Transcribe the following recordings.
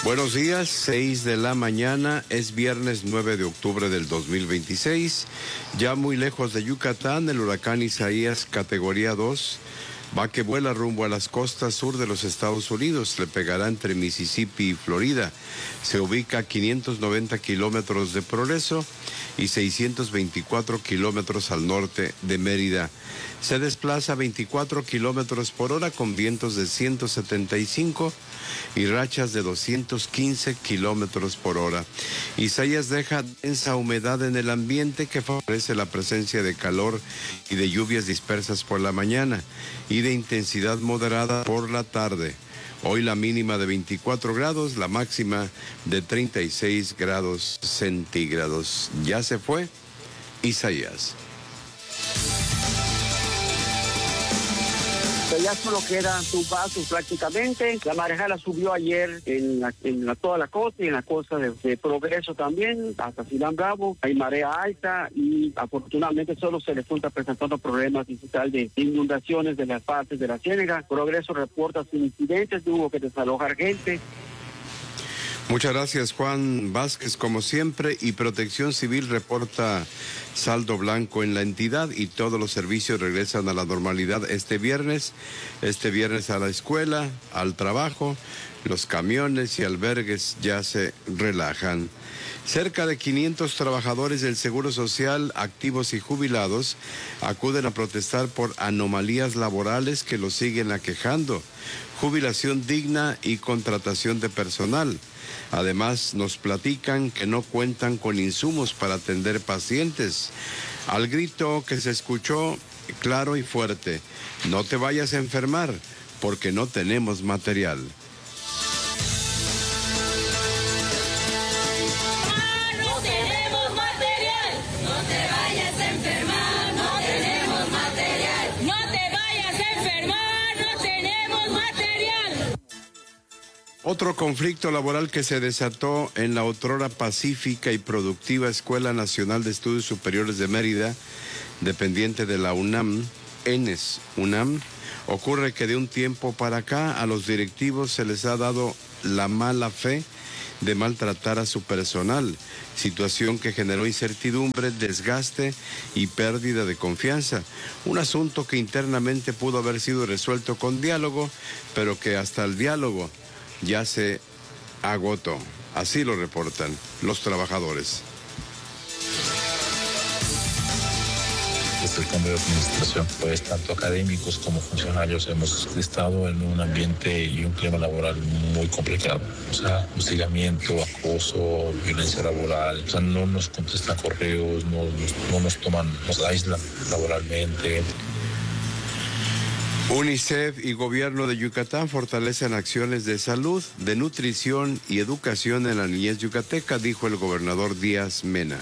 Buenos días, 6 de la mañana, es viernes 9 de octubre del 2026. Ya muy lejos de Yucatán, el huracán Isaías, categoría 2, va que vuela rumbo a las costas sur de los Estados Unidos. Le pegará entre Mississippi y Florida. Se ubica a 590 kilómetros de Progreso y 624 kilómetros al norte de Mérida. Se desplaza a 24 kilómetros por hora con vientos de 175 y rachas de 215 kilómetros por hora. Isaías deja densa humedad en el ambiente que favorece la presencia de calor y de lluvias dispersas por la mañana y de intensidad moderada por la tarde. Hoy la mínima de 24 grados, la máxima de 36 grados centígrados. Ya se fue Isaías. Ya solo quedan sus vasos prácticamente. La marejada subió ayer en toda la costa y en la costa de Progreso también, hasta Silán Bravo. Hay marea alta y afortunadamente solo se le está presentando problemas digital de inundaciones de las partes de la Ciénaga. Progreso reporta sin incidentes, hubo que desalojar gente. Muchas gracias, Juan Vázquez, como siempre, y Protección Civil reporta saldo blanco en la entidad y todos los servicios regresan a la normalidad este viernes a la escuela, al trabajo, los camiones y albergues ya se relajan. Cerca de 500 trabajadores del Seguro Social, activos y jubilados, acuden a protestar por anomalías laborales que los siguen aquejando, jubilación digna y contratación de personal. Además, nos platican que no cuentan con insumos para atender pacientes. Al grito que se escuchó claro y fuerte: no te vayas a enfermar porque no tenemos material. Otro conflicto laboral que se desató en la otrora pacífica y productiva Escuela Nacional de Estudios Superiores de Mérida, dependiente de la UNAM, UNAM, ocurre que de un tiempo para acá a los directivos se les ha dado la mala fe de maltratar a su personal, situación que generó incertidumbre, desgaste y pérdida de confianza. Un asunto que internamente pudo haber sido resuelto con diálogo, pero que hasta el diálogo ya se agotó. Así lo reportan los trabajadores. Desde el cambio de administración, pues tanto académicos como funcionarios hemos estado en un ambiente y un clima laboral muy complicado. O sea, hostigamiento, acoso, violencia laboral. O sea, no nos contestan correos, no nos toman, nos aíslan laboralmente. UNICEF y Gobierno de Yucatán fortalecen acciones de salud, de nutrición y educación en la niñez yucateca, dijo el gobernador Díaz Mena.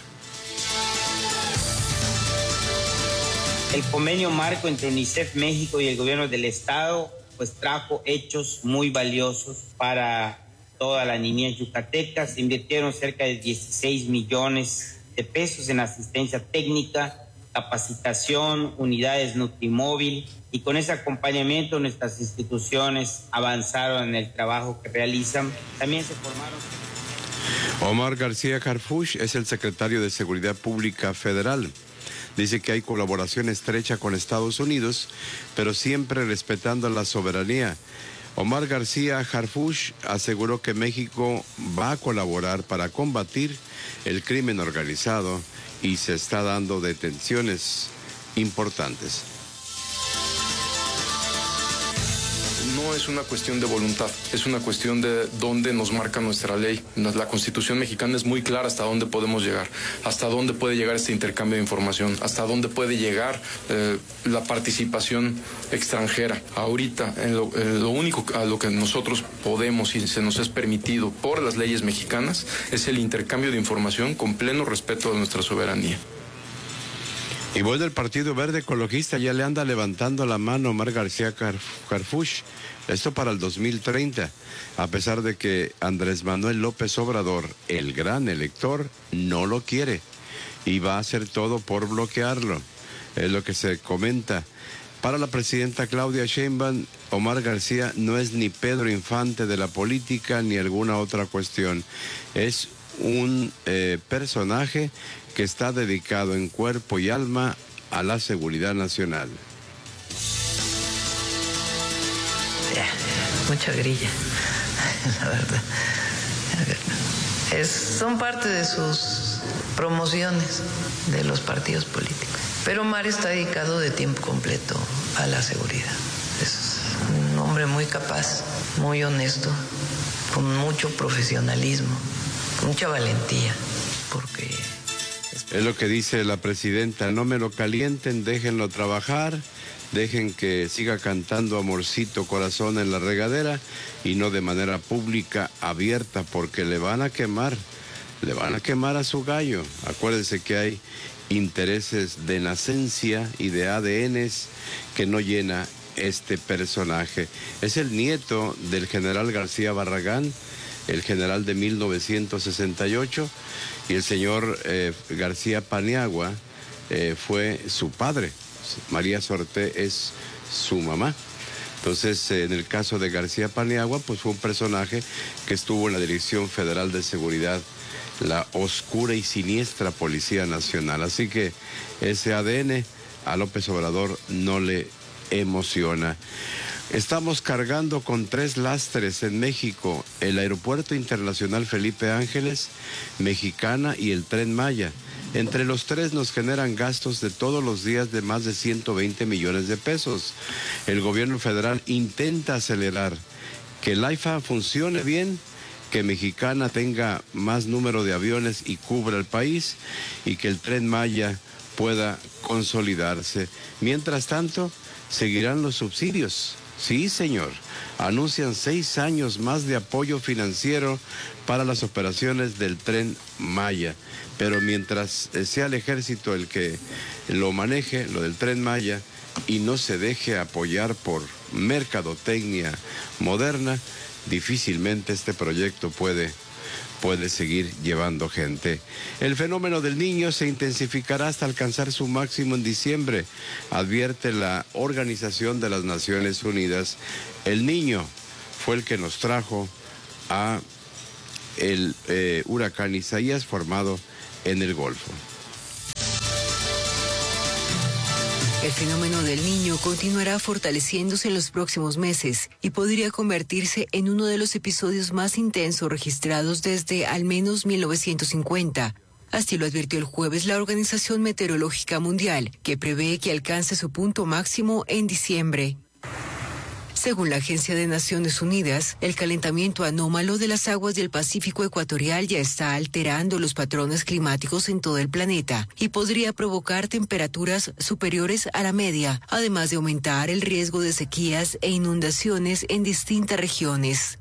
El convenio marco entre UNICEF México y el gobierno del estado pues trajo hechos muy valiosos para toda la niñez yucateca. Se invirtieron cerca de 16 millones de pesos en asistencia técnica, capacitación, unidades Nutrimóvil, y con ese acompañamiento nuestras instituciones avanzaron en el trabajo que realizan. También se formaron... Omar García Harfuch es el secretario de Seguridad Pública Federal. Dice que hay colaboración estrecha con Estados Unidos, pero siempre respetando la soberanía. Omar García Harfuch aseguró que México va a colaborar para combatir el crimen organizado y se está dando detenciones importantes. No es una cuestión de voluntad, es una cuestión de dónde nos marca nuestra ley. La Constitución mexicana es muy clara hasta dónde podemos llegar, hasta dónde puede llegar este intercambio de información, hasta dónde puede llegar la participación extranjera. Ahorita, lo único a lo que nosotros podemos y se nos es permitido por las leyes mexicanas es el intercambio de información con pleno respeto de nuestra soberanía. Y voz del Partido Verde Ecologista ya le anda levantando la mano Omar García Harfuch. Esto para el 2030, a pesar de que Andrés Manuel López Obrador, el gran elector, no lo quiere y va a hacer todo por bloquearlo. Es lo que se comenta. Para la presidenta Claudia Sheinbaum, Omar García no es ni Pedro Infante de la política ni alguna otra cuestión. Es un personaje que está dedicado en cuerpo y alma a la seguridad nacional. Mucha grilla, la verdad. Son parte de sus promociones de los partidos políticos. Pero Omar está dedicado de tiempo completo a la seguridad. Es un hombre muy capaz, muy honesto, con mucho profesionalismo, mucha valentía, porque... Es lo que dice la presidenta, no me lo calienten, déjenlo trabajar, dejen que siga cantando Amorcito Corazón en la regadera y no de manera pública, abierta, porque le van a quemar a su gallo. Acuérdense que hay intereses de nacencia y de ADNs que no llena este personaje. Es el nieto del general García Barragán, el general de 1968, y el señor García Paniagua fue su padre. María Sorté es su mamá. Entonces, en el caso de García Paniagua, pues fue un personaje que estuvo en la Dirección Federal de Seguridad, la oscura y siniestra Policía Nacional. Así que ese ADN a López Obrador no le emociona. Estamos cargando con 3 lastres en México: el Aeropuerto Internacional Felipe Ángeles, Mexicana y el Tren Maya. Entre los 3 nos generan gastos de todos los días de más de 120 millones de pesos. El gobierno federal intenta acelerar que el AIFA funcione bien, que Mexicana tenga más número de aviones y cubra el país, y que el Tren Maya pueda consolidarse. Mientras tanto, seguirán los subsidios. Sí, señor. Anuncian 6 años más de apoyo financiero para las operaciones del Tren Maya. Pero mientras sea el ejército el que lo maneje, lo del Tren Maya, y no se deje apoyar por mercadotecnia moderna, difícilmente este proyecto puede seguir llevando gente. El fenómeno del Niño se intensificará hasta alcanzar su máximo en diciembre, advierte la Organización de las Naciones Unidas. El Niño fue el que nos trajo a el huracán Isaías formado en el Golfo. El fenómeno del Niño continuará fortaleciéndose en los próximos meses y podría convertirse en uno de los episodios más intensos registrados desde al menos 1950. Así lo advirtió el jueves la Organización Meteorológica Mundial, que prevé que alcance su punto máximo en diciembre. Según la Agencia de Naciones Unidas, el calentamiento anómalo de las aguas del Pacífico ecuatorial ya está alterando los patrones climáticos en todo el planeta y podría provocar temperaturas superiores a la media, además de aumentar el riesgo de sequías e inundaciones en distintas regiones.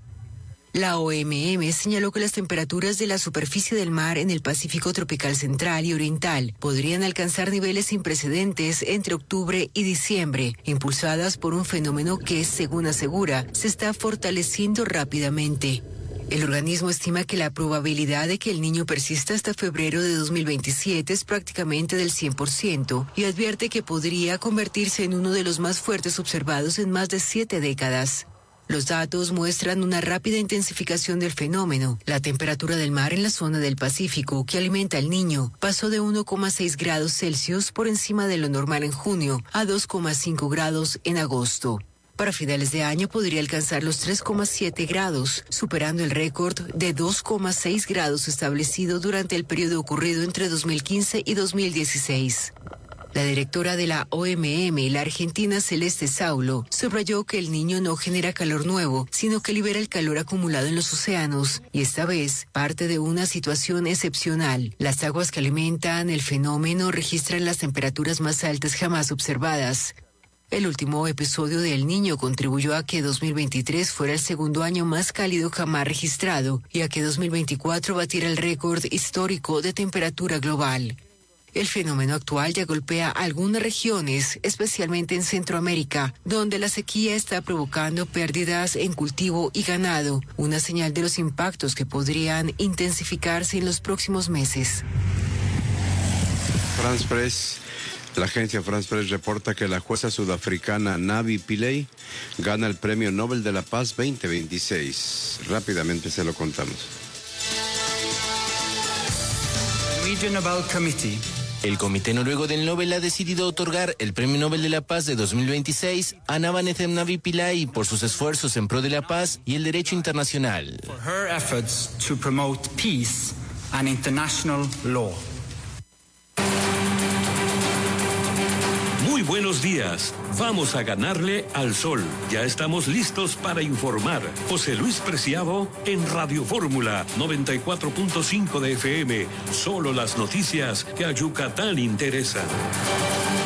La OMM señaló que las temperaturas de la superficie del mar en el Pacífico tropical central y oriental podrían alcanzar niveles sin precedentes entre octubre y diciembre, impulsadas por un fenómeno que, según asegura, se está fortaleciendo rápidamente. El organismo estima que la probabilidad de que el Niño persista hasta febrero de 2027 es prácticamente del 100% y advierte que podría convertirse en uno de los más fuertes observados en más de 7 décadas. Los datos muestran una rápida intensificación del fenómeno. La temperatura del mar en la zona del Pacífico, que alimenta al Niño, pasó de 1,6 grados Celsius por encima de lo normal en junio a 2,5 grados en agosto. Para finales de año podría alcanzar los 3,7 grados, superando el récord de 2,6 grados establecido durante el periodo ocurrido entre 2015 y 2016. La directora de la OMM, la argentina Celeste Saulo, subrayó que el Niño no genera calor nuevo, sino que libera el calor acumulado en los océanos, y esta vez parte de una situación excepcional. Las aguas que alimentan el fenómeno registran las temperaturas más altas jamás observadas. El último episodio del Niño contribuyó a que 2023 fuera el segundo año más cálido jamás registrado y a que 2024 batiera el récord histórico de temperatura global. El fenómeno actual ya golpea algunas regiones, especialmente en Centroamérica, donde la sequía está provocando pérdidas en cultivo y ganado, una señal de los impactos que podrían intensificarse en los próximos meses. France Press. La agencia France Press reporta que la jueza sudafricana Navi Pillay gana el Premio Nobel de la Paz 2026. Rápidamente se lo contamos. El Comité Noruego del Nobel ha decidido otorgar el Premio Nobel de la Paz de 2026 a Navanethem Navi Pillay por sus esfuerzos en pro de la paz y el derecho internacional. For her efforts to promote peace and international law. Muy buenos días. Vamos a ganarle al sol. Ya estamos listos para informar. José Luis Preciado en Radio Fórmula 94.5 de FM. Solo las noticias que a Yucatán interesan.